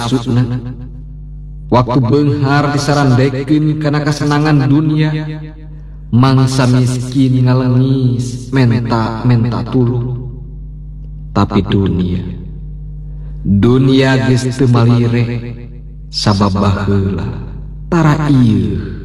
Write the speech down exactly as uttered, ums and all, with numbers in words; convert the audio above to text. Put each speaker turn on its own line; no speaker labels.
nafsuna. Waktu beunghar disarandekeun kana kasenangan dunia, mangsa miskin ngalengis menta menta tuluy. Tapi dunia dunia geus teu malire sabab baheula tara ieu